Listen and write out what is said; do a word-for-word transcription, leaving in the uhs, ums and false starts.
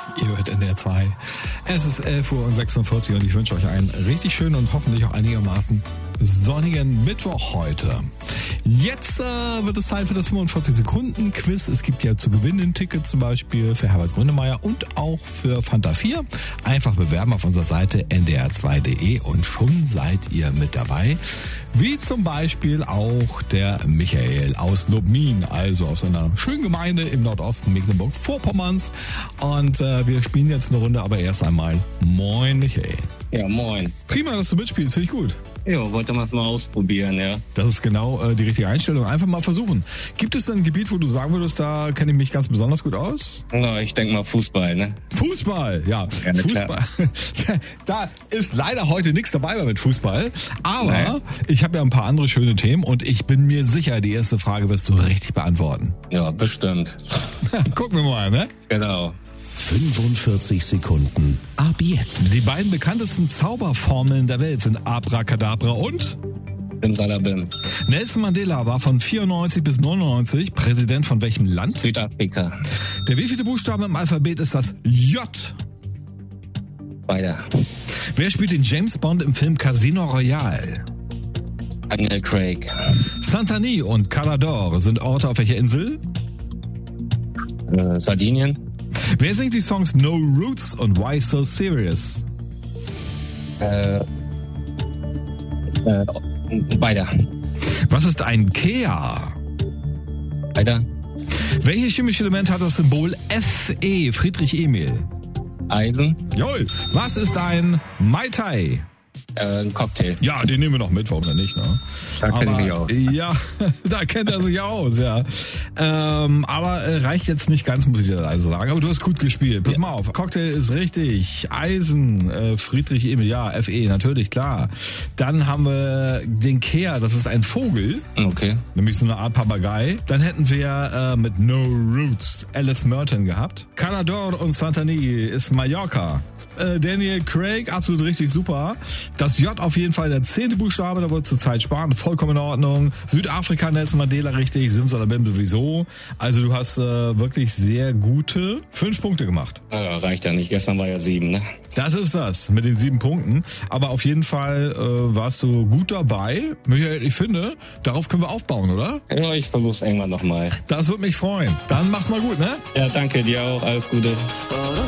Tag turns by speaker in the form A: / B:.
A: Ihr hört N D R zwei. Es ist elf Uhr sechsundvierzig und ich wünsche euch einen richtig schönen und hoffentlich auch einigermaßen sonnigen Mittwoch heute. Jetzt äh, wird es Zeit für das fünfundvierzig Sekunden Quiz. Es gibt ja zu gewinnen ein Ticket zum Beispiel für Herbert Grönemeyer und auch für Fanta vier. Einfach bewerben auf unserer Seite n d r zwei punkt d e und schon seid ihr mit dabei. Wie zum Beispiel auch der Michael aus Lubmin, also aus einer schönen Gemeinde im Nordosten Mecklenburg-Vorpommerns. Und äh, wir spielen jetzt eine Runde, aber erst einmal Moin Michael.
B: Ja, moin.
A: Prima, dass du mitspielst, finde ich gut.
B: Ja, wollte man es mal ausprobieren, ja.
A: Das ist genau äh, die richtige Einstellung. Einfach mal versuchen. Gibt es denn ein Gebiet, wo du sagen würdest, da kenne ich mich ganz besonders gut aus?
B: Na, ich denke mal Fußball, ne?
A: Fußball, ja.
B: ja
A: Fußball. Da ist leider heute nichts dabei mit Fußball. Aber
B: Nein.
A: ich habe ja ein paar andere schöne Themen und ich bin mir sicher, die erste Frage wirst du richtig beantworten.
B: Ja, bestimmt.
A: Gucken wir mal, ne?
B: Genau.
C: fünfundvierzig Sekunden ab jetzt.
A: Die beiden bekanntesten Zauberformeln der Welt sind Abracadabra und
B: Simsalabim.
A: Nelson Mandela war von vierundneunzig bis neunundneunzig Präsident von welchem Land?
B: Südafrika.
A: Der wievielte Buchstabe im Alphabet ist das J?
B: Weiter.
A: Wer spielt den James Bond im Film Casino Royale?
B: Daniel Craig.
A: Saint-Denis und Calador sind Orte auf welcher Insel?
B: Äh, Sardinien.
A: Wer singt die Songs No Roots und Why So Serious?
B: Äh, äh, weiter.
A: Was ist ein Kea?
B: Weiter.
A: Welches chemische Element hat das Symbol Fe, Friedrich Emil?
B: Eisen.
A: Jawohl. Was ist ein Mai Tai?
B: Äh, ein Cocktail.
A: Ja, den nehmen wir noch mit, warum denn nicht, ne?
B: Da kenne ich mich aus.
A: Ja, da kennt er sich aus, ja. Ähm, aber äh, reicht jetzt nicht ganz, muss ich dir also sagen. Aber du hast gut gespielt. Pass ja. mal auf. Cocktail ist richtig. Eisen, äh, Friedrich Emil, ja, Fe, natürlich, klar. Dann haben wir den Kea, das ist ein Vogel.
B: Okay.
A: Nämlich so eine Art Papagei. Dann hätten wir äh, mit No Roots Alice Merton gehabt. Calador und Saint-Denis ist Mallorca. Daniel Craig, absolut richtig super. Das J auf jeden Fall der zehnte Buchstabe, da wird zur Zeit sparen, vollkommen in Ordnung. Südafrika, Nelson Mandela richtig, Simsalabim sowieso. Also du hast äh, wirklich sehr gute fünf Punkte gemacht.
B: Ja, reicht ja nicht, gestern war ja sieben, ne?
A: Das ist das, mit den sieben Punkten. Aber auf jeden Fall äh, warst du gut dabei. Michael, ich finde, darauf können wir aufbauen, oder?
B: Ja, ich versuch's irgendwann nochmal.
A: Das würde mich freuen. Dann mach's mal gut, ne?
B: Ja, danke dir auch, alles Gute.